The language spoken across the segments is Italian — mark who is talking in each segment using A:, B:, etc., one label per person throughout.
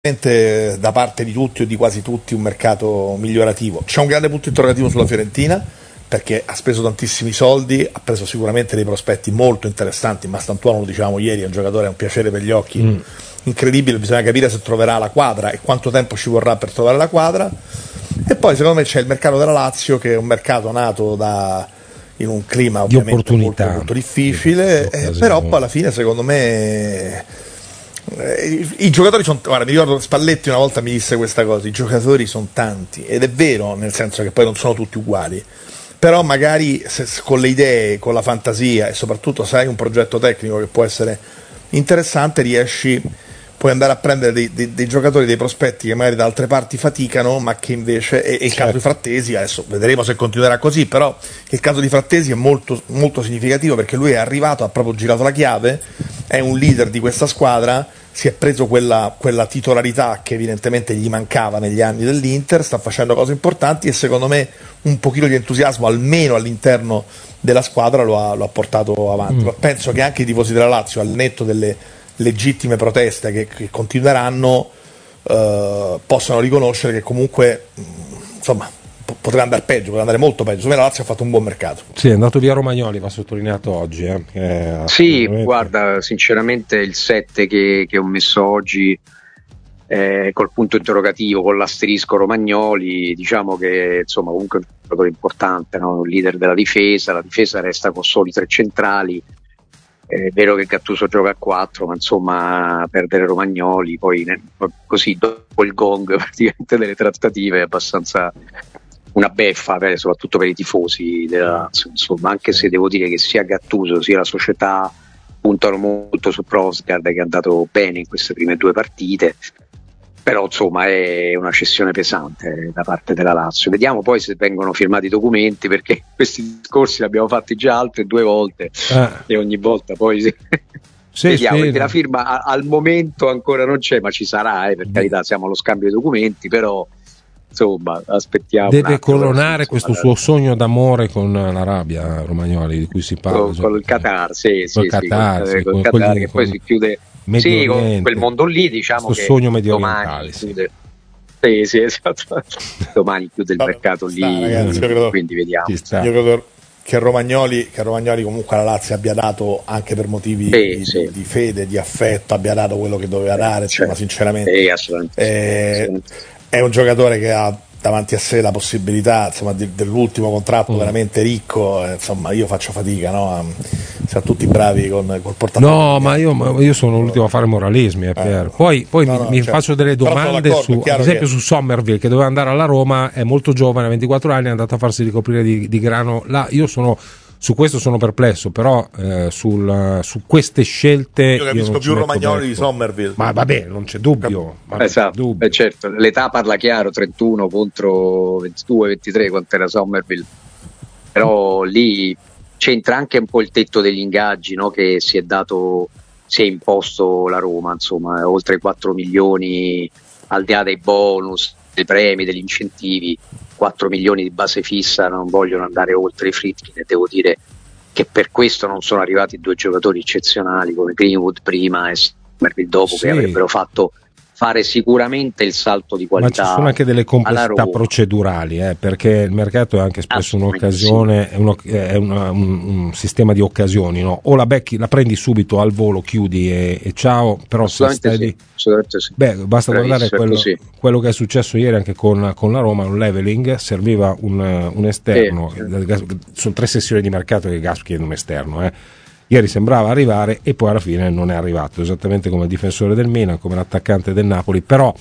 A: da parte di tutti o di quasi tutti un mercato migliorativo. C'è un grande punto interrogativo sulla Fiorentina, perché ha speso tantissimi soldi, ha preso sicuramente dei prospetti molto interessanti. Mastantuono, lo dicevamo ieri, è un giocatore, è un piacere per gli occhi, incredibile. Bisogna capire se troverà la quadra e quanto tempo ci vorrà per trovare la quadra. E poi secondo me c'è il mercato della Lazio, che è un mercato nato in un clima ovviamente molto, molto difficile, però poi alla fine secondo me i giocatori sono, guarda, mi ricordo Spalletti una volta mi disse questa cosa: i giocatori sono tanti, ed è vero, nel senso che poi non sono tutti uguali, però magari se con le idee, con la fantasia e soprattutto se hai un progetto tecnico che può essere interessante, puoi andare a prendere dei giocatori, dei prospetti che magari da altre parti faticano, ma che invece, e il caso di Frattesi, adesso vedremo se continuerà così, però il caso di Frattesi è molto, molto significativo, perché lui è arrivato, ha proprio girato la chiave, è un leader di questa squadra, si è preso quella titolarità che evidentemente gli mancava negli anni dell'Inter, sta facendo cose importanti e secondo me un pochino di entusiasmo almeno all'interno della squadra lo ha portato avanti. Ma penso che anche i tifosi della Lazio, al netto delle legittime proteste che continueranno, possono riconoscere che comunque insomma potrebbe andare peggio, potrebbe andare molto peggio. Secondo me la Lazio ha fatto un buon mercato.
B: Sì, è andato via Romagnoli, va sottolineato oggi.
C: Sì, guarda, sinceramente il 7 che ho messo oggi col punto interrogativo, con l'asterisco Romagnoli, diciamo che insomma comunque è un giocatore importante, no? Un leader della difesa, la difesa resta con soli 3 centrali. È vero che Gattuso gioca a 4, ma insomma perdere Romagnoli poi così dopo il gong praticamente delle trattative è abbastanza una beffa, soprattutto per i tifosi della Lazio, insomma, anche se devo dire che sia Gattuso sia la società puntano molto su Prosgard, che è andato bene in queste prime 2 partite, però insomma è una cessione pesante da parte della Lazio. Vediamo poi se vengono firmati i documenti, perché questi discorsi li abbiamo fatti già altre 2 volte e ogni volta poi vediamo, perché la firma al momento ancora non c'è, ma ci sarà, per carità, siamo allo scambio dei documenti, però insomma aspettiamo.
B: Deve coronare questo suo sogno d'amore con l'Arabia, Romagnoli, di cui si parla,
C: con il Qatar,
B: col Qatar,
C: con il Qatar, che poi si chiude con quel mondo lì, diciamo,
B: questo
C: che
B: sogno medio orientale,
C: chiude, sì, esatto. Domani chiude il mercato lì,
A: ragazzi,
C: quindi vediamo.
A: Io credo che Romagnoli comunque alla Lazio abbia dato, anche per motivi di fede, di affetto, abbia dato quello che doveva dare, insomma, sinceramente
C: assolutamente.
A: È un giocatore che ha davanti a sé la possibilità, insomma, dell'ultimo contratto veramente ricco, insomma io faccio fatica, no? Siamo tutti bravi col portafoglio.
B: No, ma io sono l'ultimo a fare moralismi, Pier. Poi mi faccio delle domande ad esempio su Sommerville, che doveva andare alla Roma, è molto giovane, ha 24 anni, è andato a farsi ricoprire di grano là. Io su questo sono perplesso, però su queste scelte
A: io capisco più Romagnoli di Sommerville.
B: Ma vabbè, non c'è dubbio.
C: Esatto, certo, l'età parla chiaro, 31 contro 22, 23, quanto era Sommerville, però lì c'entra anche un po' il tetto degli ingaggi, no? Che si è imposto la Roma, insomma, oltre 4 milioni, al di là dei bonus, dei premi, degli incentivi, 4 milioni di base fissa, non vogliono andare oltre i Friedkin, e devo dire che per questo non sono arrivati 2 giocatori eccezionali come Greenwood prima e Sommerville dopo, che avrebbero fatto fare sicuramente il salto di qualità.
B: Ma ci sono anche delle complessità procedurali, perché il mercato è anche spesso un'occasione, è un sistema di occasioni, no? O la becchi, la prendi subito al volo, chiudi e ciao, però se stai lì, basta guardare quello che è successo ieri anche con la Roma, un leveling, serviva un esterno, sono 3 sessioni di mercato che Gasp chiede un esterno, Ieri sembrava arrivare e poi alla fine non è arrivato, esattamente come il difensore del Milan, come l'attaccante del Napoli, però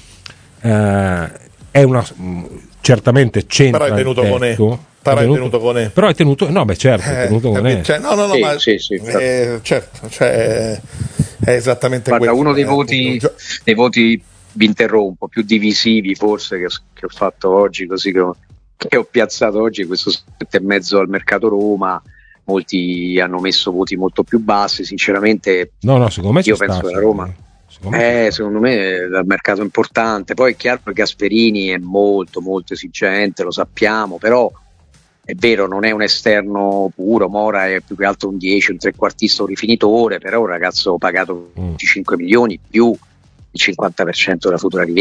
B: è una certamente c'entra.
A: Però è tenuto con
B: Però è tenuto, no, beh certo, è tenuto con
C: no, ma
A: certo, cioè è esattamente quello.
C: Uno dei voti, vi interrompo, più divisivi forse che ho fatto oggi, così che ho piazzato oggi, questo 7,5 al mercato Roma. Molti hanno messo voti molto più bassi, sinceramente.
B: Secondo me
C: io penso che la Roma secondo me è un mercato importante. Poi è chiaro che Gasperini è molto molto esigente, lo sappiamo, però è vero, non è un esterno puro. Mora è più che altro un 10, un trequartista, un rifinitore, però un ragazzo pagato 25 milioni più il 50% della futura